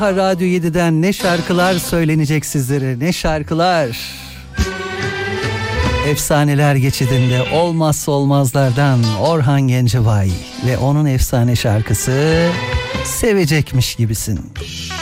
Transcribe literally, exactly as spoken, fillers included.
Radyo yediden ne şarkılar söylenecek sizlere, ne şarkılar. Efsaneler geçidinde olmazsa olmazlardan Orhan Gencebay ve onun efsane şarkısı Sevecekmiş Gibisin.